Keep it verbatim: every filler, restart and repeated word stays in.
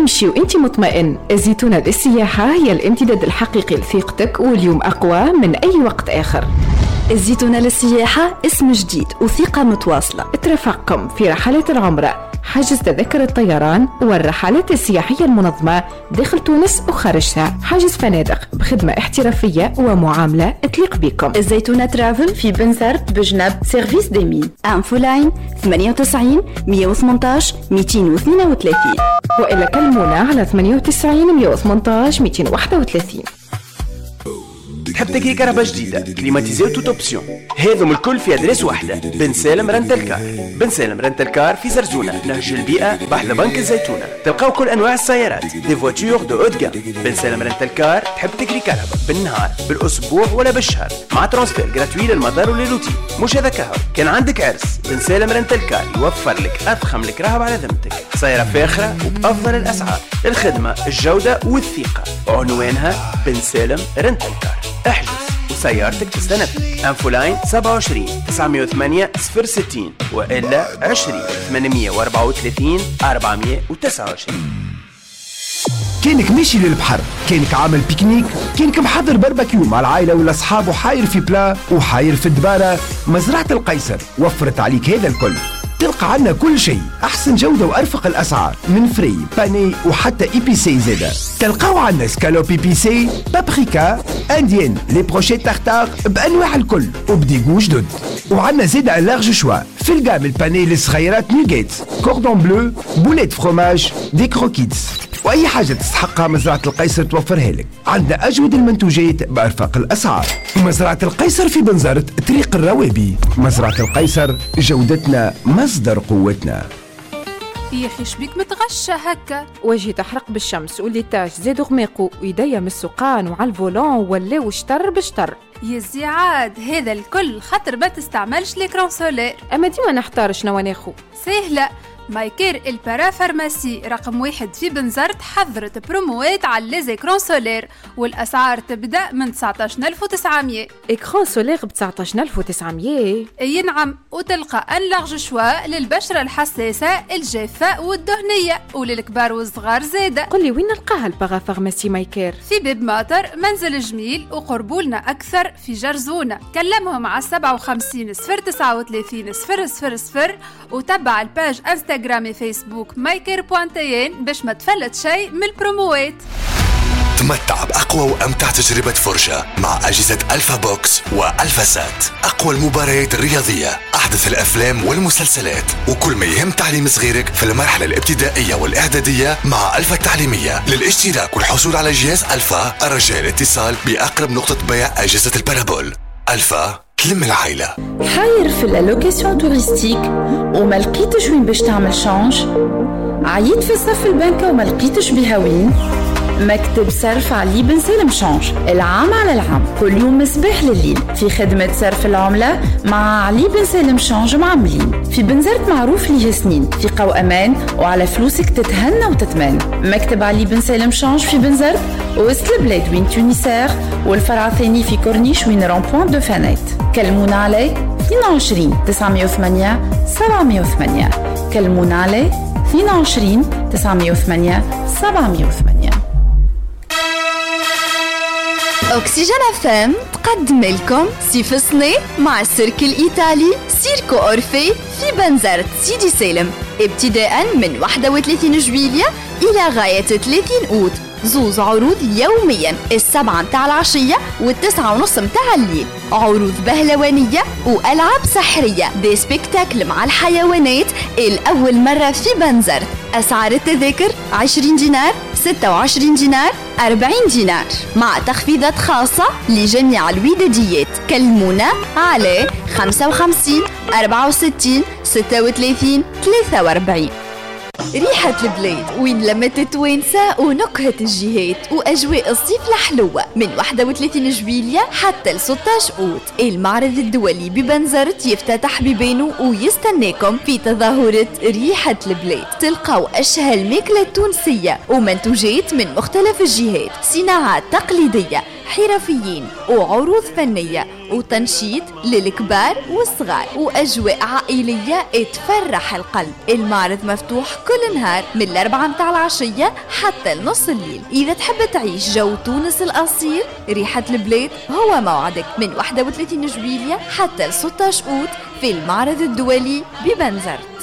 تمشي وانت مطمئن. الزيتونة للسياحة هي الامتداد الحقيقي لثقتك، واليوم أقوى من أي وقت آخر. الزيتونة للسياحة اسم جديد وثقة متواصلة. ترافقكم في رحلات العمرة، حجز تذاكر الطيران والرحلات السياحية المنظمة داخل تونس وخارجها، حجز فنادق بخدمة احترافية ومعاملة تليق بكم. الزيتونة ترافل في بنزرت بجنب سيرفيس دي مين. انفو لاين ثمانية وتسعين مية وثمانية عشر مئتين واثنين وثلاثين، وإلا كلمونا على ثمانية وتسعين مية وثمانية عشر مئتين وواحد وثلاثين. تحب تكري كهرباء جديدة كليماتيزي وتوت اوبسيون، هذم الكل في ادريس واحدة. بن سالم رنتل كار. بن سالم رنتل كار في زرزونة نهج البيئة بحذا بنك الزيتونة. تلقاو كل انواع السيارات، دي فواتور دو اود جام. بن سالم رنتل كار تحب تكري كهرباء بالنهار بالاسبوع ولا بالشهر مع ترانسفير جراتوي للمدار وللروتين. مش هذا كهو، كان عندك عرس بن سالم رنتل كار يوفر لك اضخم الكراهب على ذمتك، سيارة فاخرة وبافضل الاسعار، الخدمة الجودة والثقة. عنوانها بن سالم رنتل كار. احجز وسيارتك تستنفذ. انفو لاين سبعة وعشرين تسعمية وثمانية صفر ستين والا عشرين ثمانمية وأربعة وثلاثين أربعمية وتسعة وعشرين. كانك ماشي للبحر، كانك عامل بيكنيك، كانك محضر باربيكيو مع العائله والاصحاب وحاير في بلا وحاير في الدباره، مزرعه القيصر وفرت عليك هذا الكل. تلقى عنا كل شيء، احسن جوده وارفق الاسعار، من فري باني وحتى اي بي سي زاده. تلقاو عنا سكالوب اي بي سي، بابريكا، انديان، لي بروشيت تارتار بانواع الكل وبديغو جدد. وعنا زاده لارج شوا في الجام الباني للصغيرات نوغيت، كوردون بلو، بوليت فروماج، دي كروكيتس، واي حاجه تستحقها مزرعه القيصر توفرها لك. عندنا اجود المنتوجات بارفاق الاسعار. مزرعه القيصر في بنزرت طريق الروابي. مزرعه القيصر، جودتنا مصدر قوتنا. يا اخي شبيك متغشى هكا؟ وجهي تحرق بالشمس والليتاج زادوا غماقو ويديا من السقان وعلى الفولون ولاو شطر بشطر. يا زيعاد هذا الكل خاطر ما تستعملش ليكران سولير. اما ديما نحتار شنو ناخو. سهله، مايكير البارا فارماسي رقم واحد في بنزرت حضرت بروموات على ليزيكرون سولير، والأسعار تبدأ من تسعطاش ألف وتسعمية. إكران سولير ب تسعطاش ألف وتسعمية؟ أي نعم، وتلقى أن لارج شوا للبشرة الحساسة الجافة والدهنية، وللكبار والصغار زادة. قل لي وين نلقاها البارا فارماسي مايكير؟ في باب ماطر منزل جميل، وقربولنا أكثر في جرزونة. كلمهم على سبعة وخمسين صفر تسعة وثلاثين صفر صفر صفر، وتبع الباج انستغرام انستغرامي فيسبوك مايكير بوانتين باش ما تفلت شيء من البروموات. تمتع بأقوى وأمتع تجربة فرجة مع أجهزة ألفا بوكس وألفا سات. أقوى المباريات الرياضية، أحدث الأفلام والمسلسلات، وكل ما يهم تعليم صغيرك في المرحلة الابتدائية والإعدادية مع ألفا التعليمية. للاشتراك والحصول على جهاز ألفا الرجاء الاتصال بأقرب نقطة بيع أجهزة البارابول. ألفا تلم العائلة. حاير في اللوكاسيون توريستيك وما لقيتش وين باش تعمل شانج؟ عييت في صف البنكة وما لقيتش بها وين؟ مكتب صرف علي بن سالم شانج، العام على العام، كل يوم مصباح لليل في خدمة صرف العملة مع علي بن سالم شانج معاملين. في بنزرت معروف ليه سنين، ثقة وأمان، وعلى فلوسك تتهنى وتتمان. مكتب علي بن سالم شانج في بنزرت وسط البلاد وين تونسير، والفرع الثاني في كورنيش وين رامبوان دو فانيت. كلمونا عليه اثنين وعشرين تسعمية وثمانية سبعمية وثمانية. كلمونا عليه اثنين وعشرين تسعمية وثمانية سبعمية وثمانية. أوكسجين اف ام تقدم لكم سيف صني مع السيرك الإيطالي سيركو أورفي في بنزرت سيدي سالم، ابتداء من واحد وثلاثين جويلية إلى غاية ثلاثين أوت. زوز عروض يوميا، السبعة متاع العشية والتسعة ونص متاع الليل. عروض بهلوانية وألعاب سحرية، دي سبيكتاكل مع الحيوانات الأول مرة في بنزرت. أسعار التذاكر عشرين دينار، ستة وعشرين دينار، أربعين دينار، مع تخفيضات خاصة لجميع الوداديات. كلمونا على خمسة وخمسين أربعة وستين ستة وثلاثين ثلاثة وأربعين. ريحة البلاد وين لمت التوانسة ونكهة الجهات وأجواء الصيف الحلوة، من واحد وثلاثين جويلية حتى ل ستة عشر أوت. المعرض الدولي ببنزرت يفتتح ببانو ويستناكم في تظاهرة ريحة البلاد. تلقاو أشهى الماكلة التونسية ومنتوجات من مختلف الجهات، صناعات تقليدية، حرفيين وعروض فنية وتنشيط للكبار والصغار وأجواء عائلية تفرح القلب. المعرض مفتوح كل نهار من الأربعة متاع العشية حتى نص الليل. إذا تحب تعيش جو تونس الأصيل ريحة البلاد هو موعدك من واحد وثلاثين جويلية حتى ستة عشر أوت في المعرض الدولي ببنزرت.